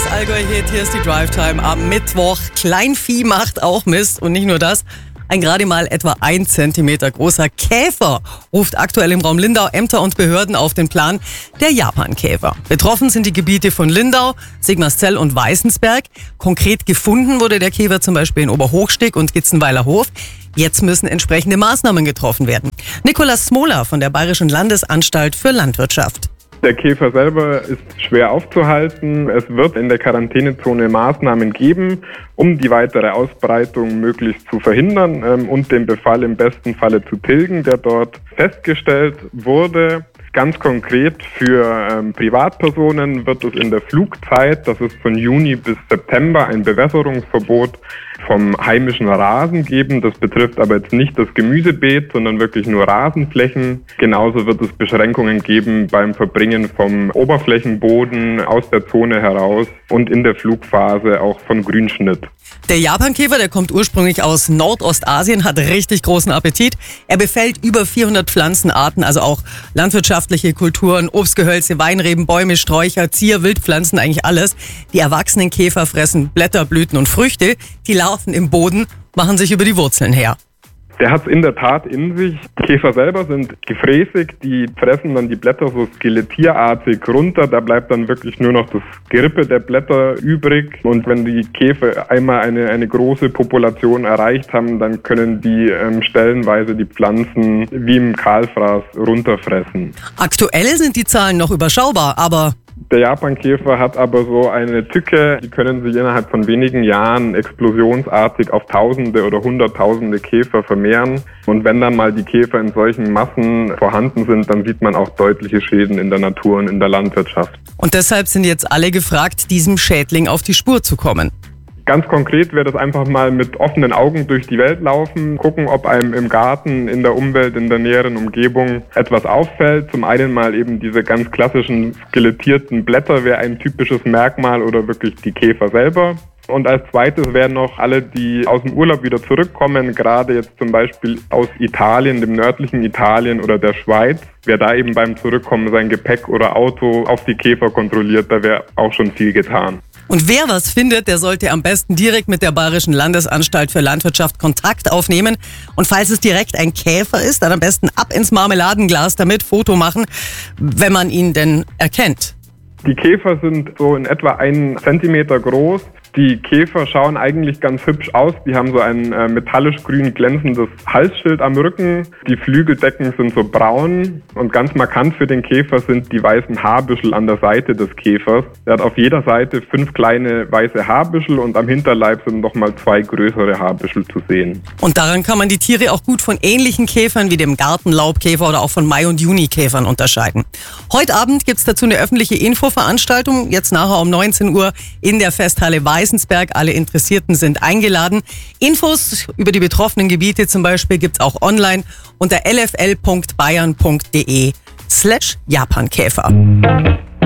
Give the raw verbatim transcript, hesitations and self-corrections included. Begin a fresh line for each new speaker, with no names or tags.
neues Allgäu-Hit. Hier ist die Drive-Time am Mittwoch. Kleinvieh macht auch Mist. Und nicht nur das. Ein gerade mal etwa ein Zentimeter großer Käfer ruft aktuell im Raum Lindau Ämter und Behörden auf den Plan, der Japankäfer. Betroffen sind die Gebiete von Lindau, Sigmarszell und Weißensberg. Konkret gefunden wurde der Käfer zum Beispiel in Oberhochstieg und Gitzenweiler Hof. Jetzt müssen entsprechende Maßnahmen getroffen werden. Nikolaus Smola von der Bayerischen Landesanstalt für Landwirtschaft.
Der Käfer selber ist schwer aufzuhalten. Es wird in der Quarantänezone Maßnahmen geben, um die weitere Ausbreitung möglichst zu verhindern ähm, und den Befall im besten Falle zu tilgen, der dort festgestellt wurde. Ganz konkret für ähm, Privatpersonen wird es in der Flugzeit, das ist von Juni bis September, ein Bewässerungsverbot vom heimischen Rasen geben. Das betrifft aber jetzt nicht das Gemüsebeet, sondern wirklich nur Rasenflächen. Genauso wird es Beschränkungen geben beim Verbringen vom Oberflächenboden aus der Zone heraus und in der Flugphase auch von Grünschnitt.
Der Japankäfer, der kommt ursprünglich aus Nordostasien, hat richtig großen Appetit. Er befällt über vierhundert Pflanzenarten, also auch landwirtschaftliche Kulturen, Obstgehölze, Weinreben, Bäume, Sträucher, Zier, Wildpflanzen, eigentlich alles. Die erwachsenen Käfer fressen Blätter, Blüten und Früchte. Die Larven im Boden machen sich über die Wurzeln her.
Der hat es in der Tat in sich. Die Käfer selber sind gefräßig, die fressen dann die Blätter so skelettierartig runter. Da bleibt dann wirklich nur noch das Gerippe der Blätter übrig. Und wenn die Käfer einmal eine, eine große Population erreicht haben, dann können die ähm, stellenweise die Pflanzen wie im Kahlfraß runterfressen.
Aktuell sind die Zahlen noch überschaubar, aber...
Der Japankäfer hat aber so eine Tücke, die können sich innerhalb von wenigen Jahren explosionsartig auf Tausende oder Hunderttausende Käfer vermehren. Und wenn dann mal die Käfer in solchen Massen vorhanden sind, dann sieht man auch deutliche Schäden in der Natur und in der Landwirtschaft.
Und deshalb sind jetzt alle gefragt, diesem Schädling auf die Spur zu kommen.
Ganz konkret wäre das einfach mal mit offenen Augen durch die Welt laufen, gucken, ob einem im Garten, in der Umwelt, in der näheren Umgebung etwas auffällt. Zum einen mal eben diese ganz klassischen skelettierten Blätter wäre ein typisches Merkmal oder wirklich die Käfer selber. Und als zweites wären noch alle, die aus dem Urlaub wieder zurückkommen, gerade jetzt zum Beispiel aus Italien, dem nördlichen Italien oder der Schweiz. Wer da eben beim Zurückkommen sein Gepäck oder Auto auf die Käfer kontrolliert, da wäre auch schon viel getan.
Und wer was findet, der sollte am besten direkt mit der Bayerischen Landesanstalt für Landwirtschaft Kontakt aufnehmen. Und falls es direkt ein Käfer ist, dann am besten ab ins Marmeladenglas damit, Foto machen, wenn man ihn denn erkennt.
Die Käfer sind so in etwa einen Zentimeter groß. Die Käfer schauen eigentlich ganz hübsch aus. Die haben so ein äh, metallisch grün glänzendes Halsschild am Rücken. Die Flügeldecken sind so braun und ganz markant für den Käfer sind die weißen Haarbüschel an der Seite des Käfers. Er hat auf jeder Seite fünf kleine weiße Haarbüschel und am Hinterleib sind nochmal zwei größere Haarbüschel zu sehen.
Und daran kann man die Tiere auch gut von ähnlichen Käfern wie dem Gartenlaubkäfer oder auch von Mai- und Junikäfern unterscheiden. Heute Abend gibt's dazu eine öffentliche Infoveranstaltung, jetzt nachher um neunzehn Uhr in der Festhalle Weißensberg. Alle Interessierten sind eingeladen. Infos über die betroffenen Gebiete zum Beispiel gibt's auch online unter l f l punkt bayern punkt d e slash Japankäfer.